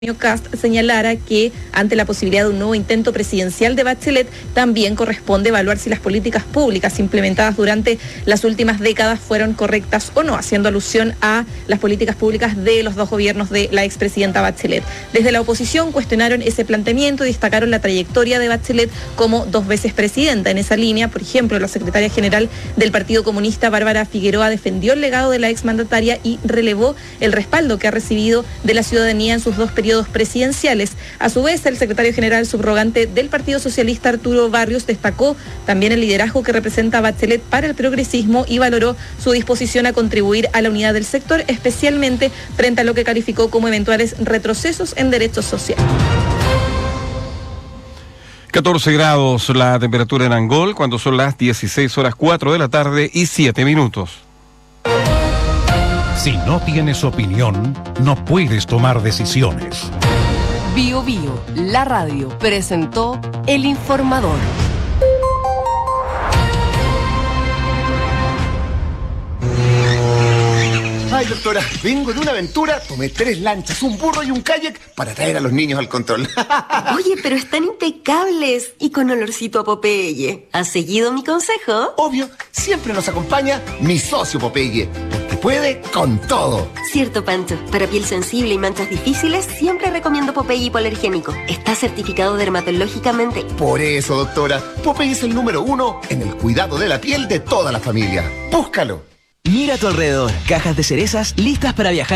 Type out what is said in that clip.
Kast señalara que ante la posibilidad de un nuevo intento presidencial de Bachelet, también corresponde evaluar si las políticas públicas implementadas durante las últimas décadas fueron correctas o no, haciendo alusión a las políticas públicas de los dos gobiernos de la expresidenta Bachelet. Desde la oposición cuestionaron ese planteamiento y destacaron la trayectoria de Bachelet como 2 veces presidenta. En esa línea, por ejemplo, la secretaria general del Partido Comunista, Bárbara Figueroa, defendió el legado de la exmandataria y relevó el respaldo que ha recibido de la ciudadanía en sus 2 periodos presidenciales. A su vez, el secretario general subrogante del Partido Socialista, Arturo Barrios, destacó también el liderazgo que representa Bachelet para el progresismo y valoró su disposición a contribuir a la unidad del sector, especialmente frente a lo que calificó como eventuales retrocesos en derechos sociales. 14 grados la temperatura en Angol, cuando son las 16:04 de la tarde y 7 minutos. Si no tienes opinión, no puedes tomar decisiones. Bio Bio, la radio, presentó El Informador. Ay, doctora, vengo de una aventura, tomé 3 lanchas, un burro y un kayak para traer a los niños al control. Oye, pero están impecables y con olorcito a Popeye. ¿Has seguido mi consejo? Obvio, siempre nos acompaña mi socio Popeye, porque puede con todo. Cierto, Pancho. Para piel sensible y manchas difíciles, siempre recomiendo Popeye hipoalergénico. Está certificado dermatológicamente. Por eso, doctora, Popeye es el número 1 en el cuidado de la piel de toda la familia. Búscalo. Mira a tu alrededor, cajas de cerezas listas para viajar